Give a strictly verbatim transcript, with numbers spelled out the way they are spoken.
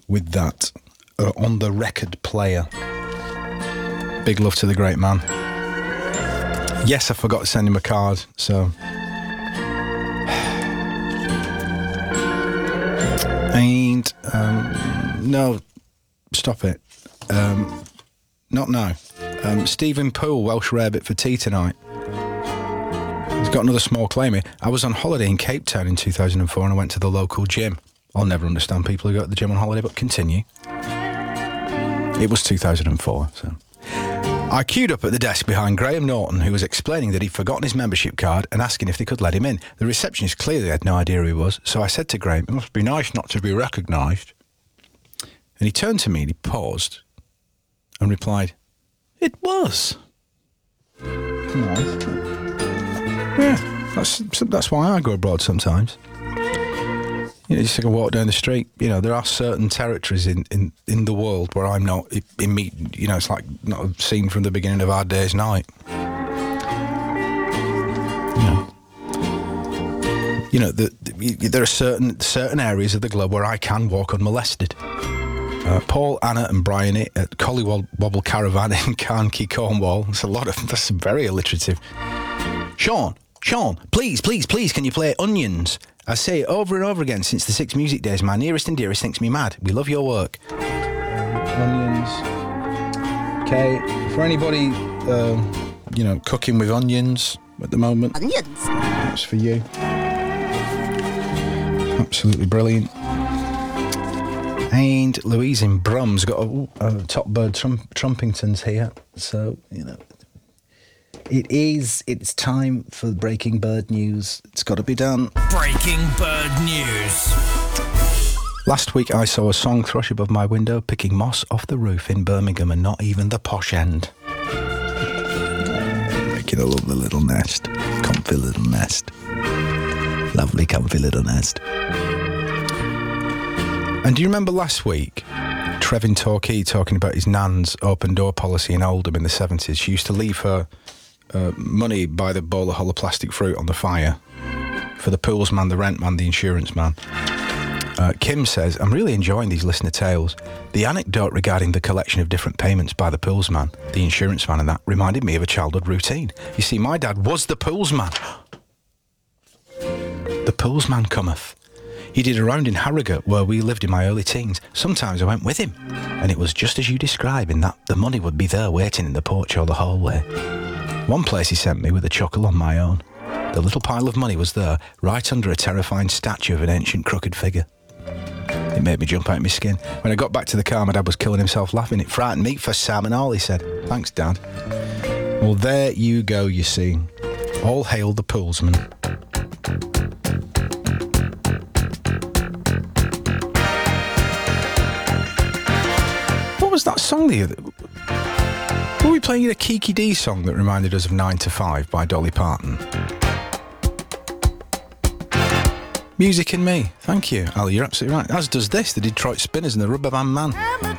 with that uh, on the record player. Big love to the great man. Yes, I forgot to send him a card, so... And, um, no, stop it. Um, not now. Um, Stephen Poole, Welsh Rarebit for tea tonight. He's got another small claim here. I was on holiday in Cape Town in two thousand four and I went to the local gym. I'll never understand people who go to the gym on holiday, but continue. It was two thousand four, so... I queued up at the desk behind Graham Norton, who was explaining that he'd forgotten his membership card and asking if they could let him in. The receptionist clearly had no idea who he was, so I said to Graham, it must be nice not to be recognised. And he turned to me and he paused and replied, it was. Nice. Yeah, that's, that's why I go abroad sometimes. You know, just take a walk down the street. You know, there are certain territories in, in, in the world where I'm not in me. You know, it's like not a scene from the beginning of Our Day's Night. You know, you know the, the, there are certain certain areas of the globe where I can walk unmolested. Uh, Paul, Anna, and Brian at Collywobble Caravan in Carnkey, Cornwall. That's a lot of. That's very alliterative. Sean, Sean, please, please, please, can you play Onions? I say it over and over again since the Six Music Days. My nearest and dearest thinks me mad. We love your work. Onions. Okay, for anybody, um, you know, cooking with onions at the moment. Onions. That's for you. Absolutely brilliant. And Louise in Brum's got a, a Top Bird Trump, Trumpingtons here. So, you know, it is, it's time for Breaking Bird News. It's got to be done. Breaking Bird News. Last week I saw a song thrush above my window picking moss off the roof in Birmingham, and not even the posh end. Making a lovely little nest. Comfy little nest. Lovely comfy little nest. And do you remember last week, Trevin Torquay talking about his nan's open door policy in Oldham in the seventies? She used to leave her uh, money by the bowl of hollow plastic fruit on the fire for the pools man, the rent man, the insurance man. Uh, Kim says, I'm really enjoying these listener tales. The anecdote regarding the collection of different payments by the pools man, the insurance man, and that reminded me of a childhood routine. You see, my dad was the pools man. The pools man cometh. He did a round in Harrogate where we lived in my early teens. Sometimes I went with him, and it was just as you describe, in that the money would be there waiting in the porch or the hallway. One place he sent me with a chuckle on my own. The little pile of money was there, right under a terrifying statue of an ancient crooked figure. It made me jump out of my skin. When I got back to the car, my dad was killing himself laughing. It frightened me for Sam and all, he said. Thanks, Dad. Well, there you go, you see. All hail the poolsman. What was that song the other... Were we playing a Kiki D song that reminded us of nine to five by Dolly Parton? Music in Me. Thank you, Ali. You're absolutely right. As does this, the Detroit Spinners and the Rubber Band Man.